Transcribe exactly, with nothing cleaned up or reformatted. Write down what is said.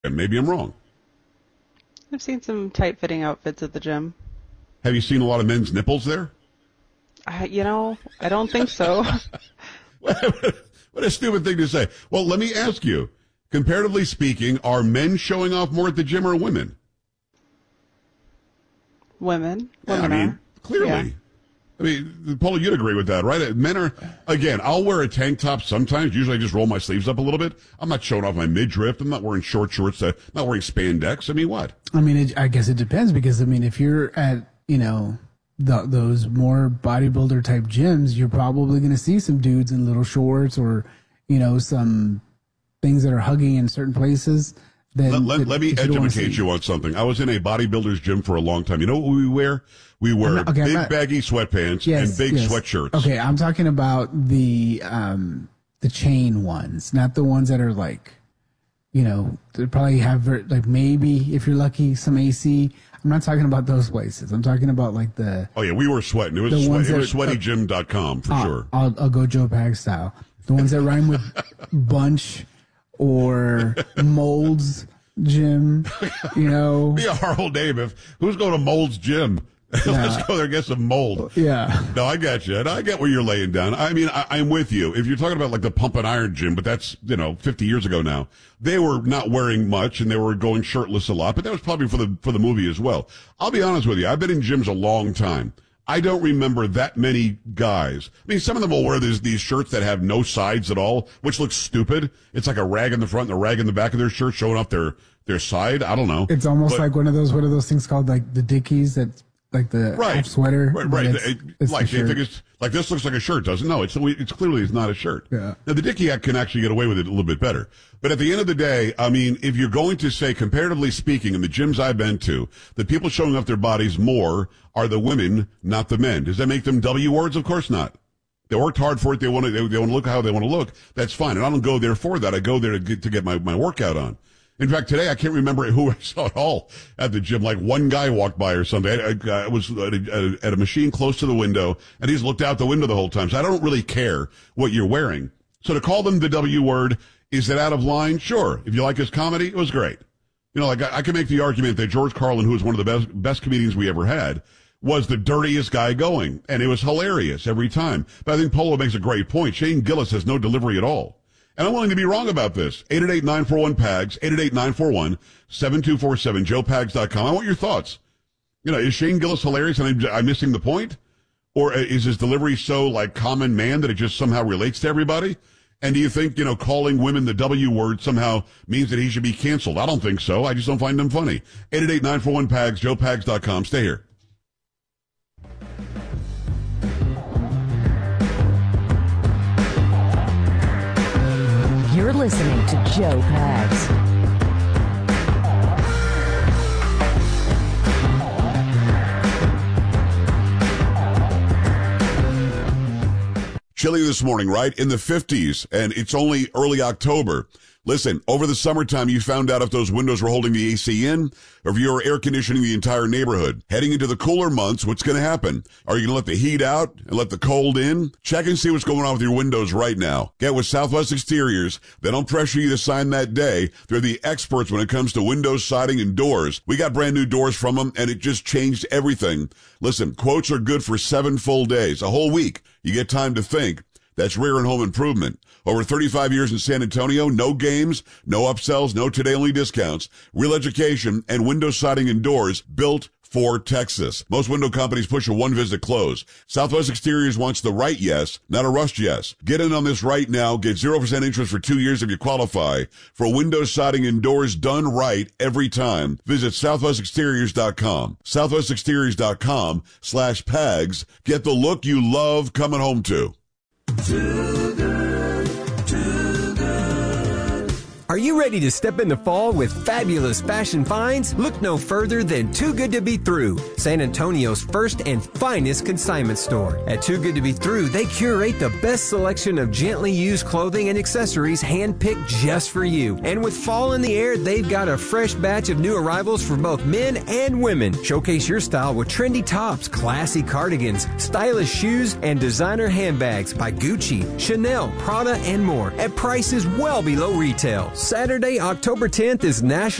And maybe I'm wrong. I've seen some tight-fitting outfits at the gym. Have you seen a lot of men's nipples there? I, you know, I don't think so. What a stupid thing to say. Well, let me ask you, comparatively speaking, are men showing off more at the gym or women? Women. Yeah, Women I mean, are. clearly. Yeah. I mean, Paula, you'd agree with that, right? Men are, again, I'll wear a tank top sometimes. Usually I just roll my sleeves up a little bit. I'm not showing off my midriff. I'm not wearing short shorts. I'm not wearing spandex. I mean, what? I mean, it, I guess it depends because, I mean, if you're at, you know, the, those more bodybuilder type gyms, you're probably going to see some dudes in little shorts or, you know, some things that are hugging in certain places. Then let, let, that, let me educate you on something. I was in a bodybuilder's gym for a long time. You know what we wear? We wear not, okay, big not, baggy sweatpants yes, and big yes. sweatshirts. Okay, I'm talking about the um, the chain ones, not the ones that are like, you know, they probably have like maybe if you're lucky some A C. I'm not talking about those places. I'm talking about like the. Oh yeah, we were sweating. It was the sweat, ones it was that, sweaty gym dot com for uh, sure. I'll, I'll go Joe Pag style. The ones that rhyme with bunch or molds. Gym, you know. Be a horrible name if who's going to Mold's gym? Yeah. Let's go there and get some mold. Yeah. No, I got you. And I get where you're laying down. I mean, I, I'm with you. If you're talking about like the Pump and Iron gym, but that's, you know, fifty years ago now, they were not wearing much and they were going shirtless a lot, but that was probably for the, for the movie as well. I'll be honest with you. I've been in gyms a long time. I don't remember that many guys. I mean, some of them will wear these, these shirts that have no sides at all, which looks stupid. It's like a rag in the front and a rag in the back of their shirt showing off their, their side. I don't know. It's almost but, like one of those, what are those things called? Like the Dickies that, like the right, half sweater. Right, right. It's, it, it's like, the they think it's, like this looks like a shirt, doesn't it? No, it's, it's clearly it's not a shirt. Yeah. Now the Dickie can actually get away with it a little bit better. But at the end of the day, I mean, if you're going to say, comparatively speaking, in the gyms I've been to, the people showing off their bodies more are the women, not the men. Does that make them W words? Of course not. They worked hard for it. They want to, they, they want to look how they want to look. That's fine. And I don't go there for that. I go there to get, to get my, my workout on. In fact, today I can't remember who I saw at all at the gym. Like one guy walked by or something. I, I, I was at a, at a machine close to the window, and he's looked out the window the whole time. So I don't really care what you're wearing. So to call them the W word, is it out of line? Sure. If you like his comedy, it was great. You know, like I, I can make the argument that George Carlin, who was one of the best best comedians we ever had, was the dirtiest guy going, and it was hilarious every time. But I think Polo makes a great point. Shane Gillis has no delivery at all. And I'm willing to be wrong about this. eight eight eight, nine four one, P A G S, eight eight eight, nine four one, seven two four seven, joe pags dot com. I want your thoughts. You know, is Shane Gillis hilarious and I'm, I'm missing the point? Or is his delivery so, like, common man that it just somehow relates to everybody? And do you think, you know, calling women the W word somehow means that he should be canceled? I don't think so. I just don't find him funny. eight eight eight, nine four one, P A G S, joe pags dot com. Stay here. You're listening to Joe Pags. Chilly this morning, right? In the fifties, and it's only early October. Listen, over the summertime, you found out if those windows were holding the A C in or if you were air conditioning the entire neighborhood. Heading into the cooler months, what's going to happen? Are you going to let the heat out and let the cold in? Check and see what's going on with your windows right now. Get with Southwest Exteriors. They don't pressure you to sign that day. They're the experts when it comes to windows, siding, and doors. We got brand new doors from them, and it just changed everything. Listen, quotes are good for seven full days, a whole week. You get time to think. That's Rear and Home Improvement. Over thirty-five years in San Antonio, no games, no upsells, no today-only discounts, real education, and window siding and doors built for Texas. Most window companies push a one-visit close. Southwest Exteriors wants the right yes, not a rushed yes. Get in on this right now. Get zero percent interest for two years if you qualify. For window siding and doors done right every time, visit southwest exteriors dot com. southwest exteriors dot com slash PAGS. Get the look you love coming home to. Too good, too good. Are you ready to step into fall with fabulous fashion finds? Look no further than Too Good to Be Through, San Antonio's first and finest consignment store. At Too Good to Be Through, they curate the best selection of gently used clothing and accessories handpicked just for you. And with fall in the air, they've got a fresh batch of new arrivals for both men and women. Showcase your style with trendy tops, classy cardigans, stylish shoes, and designer handbags by Gucci, Chanel, Prada, and more at prices well below retail. Saturday, October tenth is National